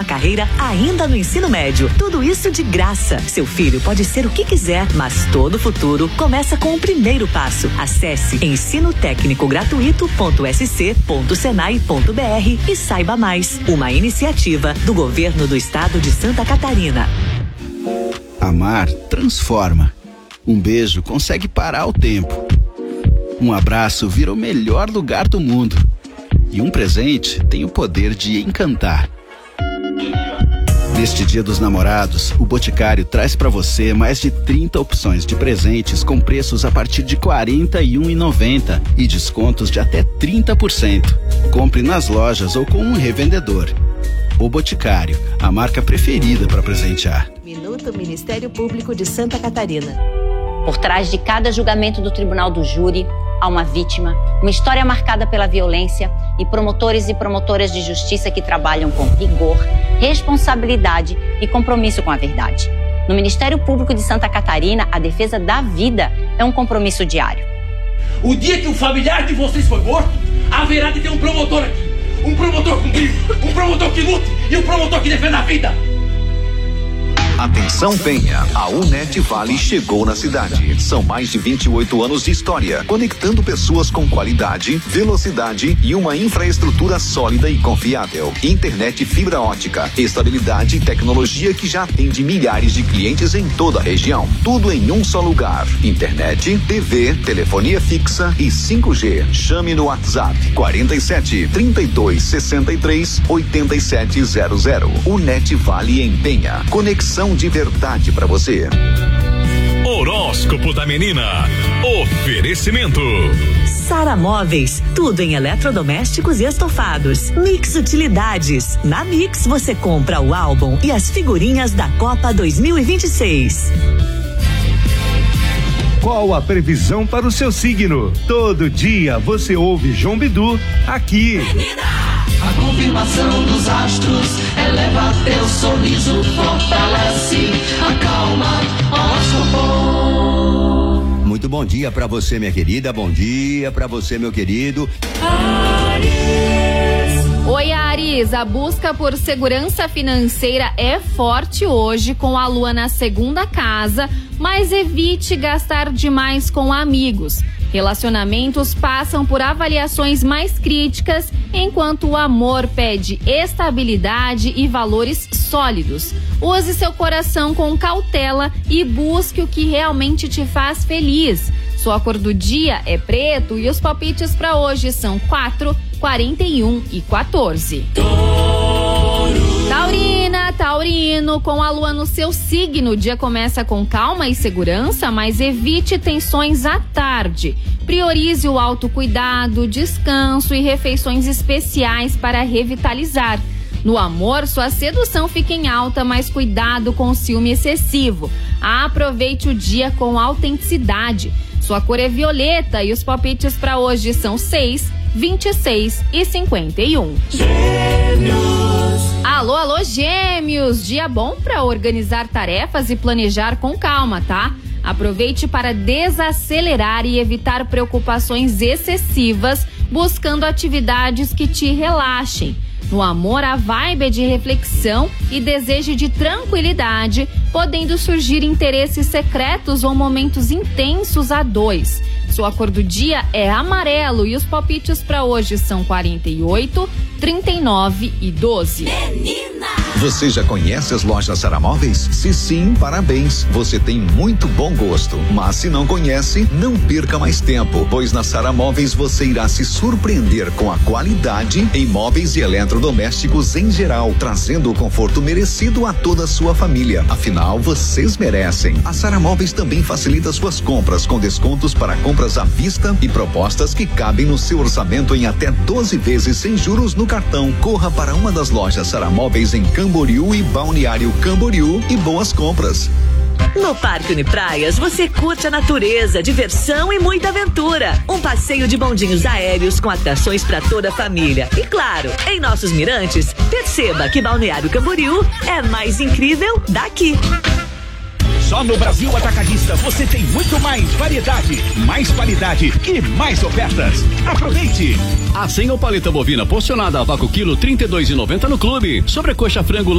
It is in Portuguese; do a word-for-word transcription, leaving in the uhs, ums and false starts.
carreira ainda no ensino médio. Tudo isso de graça. Seu filho pode ser o que quiser, mas todo o futuro começa com o primeiro passo. Acesse ensino técnico gratuito ponto s c ponto senai ponto b r e saiba mais. Uma iniciativa do Governo do Estado de Santa Catarina. Amar transforma. Um beijo consegue parar o tempo. Um abraço vira o melhor lugar do mundo. E um presente tem o poder de encantar. Neste Dia dos Namorados, o Boticário traz para você mais de trinta opções de presentes com preços a partir de quarenta e um reais e noventa centavos e descontos de até trinta por cento. Compre nas lojas ou com um revendedor. O Boticário, a marca preferida para presentear. Minuto Ministério Público de Santa Catarina. Por trás de cada julgamento do Tribunal do Júri, há uma vítima, uma história marcada pela violência e promotores e promotoras de justiça que trabalham com rigor, responsabilidade e compromisso com a verdade. No Ministério Público de Santa Catarina, a defesa da vida é um compromisso diário. O dia que um familiar de vocês foi morto, haverá de ter um promotor aqui. Um promotor com brilho, um promotor que lute e um promotor que defenda a vida. Atenção Penha, a Unet Vale chegou na cidade. São mais de vinte e oito anos de história, conectando pessoas com qualidade, velocidade e uma infraestrutura sólida e confiável. Internet fibra ótica, estabilidade e tecnologia que já atende milhares de clientes em toda a região. Tudo em um só lugar. Internet, T V, telefonia fixa e cinco G. Chame no WhatsApp quarenta e sete, trinta e dois, sessenta e três, oitenta e sete zero zero. Unet Vale em Penha. Conexão de verdade para você. Horóscopo da menina. Oferecimento Sara Móveis, tudo em eletrodomésticos e estofados. Mix Utilidades. Na Mix você compra o álbum e as figurinhas da Copa dois mil e vinte e seis. Qual a previsão para o seu signo? Todo dia você ouve João Bidu aqui. Menina! A confirmação dos astros eleva teu sorriso, fortalece, acalma, horóscopo. Muito bom dia pra você, minha querida, bom dia pra você, meu querido. Aries. Oi, Aries, a busca por segurança financeira é forte hoje com a lua na segunda casa, mas evite gastar demais com amigos. Relacionamentos passam por avaliações mais críticas, enquanto o amor pede estabilidade e valores sólidos. Use seu coração com cautela e busque o que realmente te faz feliz. Sua cor do dia é preto e os palpites para hoje são quatro, quarenta e um e quatorze. Taurina, taurino, com a lua no seu signo, o dia começa com calma e segurança, mas evite tensões à tarde. Priorize o autocuidado, descanso e refeições especiais para revitalizar. No amor, sua sedução fica em alta, mas cuidado com o ciúme excessivo. Aproveite o dia com autenticidade. Sua cor é violeta e os palpites para hoje são seis, vinte e seis e cinquenta e um. Gêmeos. Alô, alô, Gêmeos! Dia bom para organizar tarefas e planejar com calma, tá? Aproveite para desacelerar e evitar preocupações excessivas, buscando atividades que te relaxem. No amor, a vibe é de reflexão e desejo de tranquilidade, podendo surgir interesses secretos ou momentos intensos a dois. Sua cor do dia é amarelo e os palpites para hoje são quarenta e oito, trinta e nove e doze. Menina! Você já conhece as lojas Sara Móveis? Se sim, parabéns. Você tem muito bom gosto. Mas se não conhece, não perca mais tempo, pois na Sara Móveis você irá se surpreender com a qualidade em móveis e eletrodomésticos em geral, trazendo o conforto merecido a toda a sua família. Afinal, vocês merecem. A Sara Móveis também facilita suas compras com descontos para compras à vista e propostas que cabem no seu orçamento em até doze vezes sem juros no cartão. Corra para uma das lojas Sara Móveis em Camboriú e Balneário Camboriú e boas compras. No Parque Unipraias, você curte a natureza, diversão e muita aventura. Um passeio de bondinhos aéreos com atrações para toda a família. E claro, em nossos mirantes, perceba que Balneário Camboriú é mais incrível daqui. Só no Brasil Atacadista você tem muito mais variedade, mais qualidade e mais ofertas. Aproveite! A senha ou paleta bovina porcionada a vácuo quilo trinta e dois reais e noventa centavos no clube. Sobrecoxa frango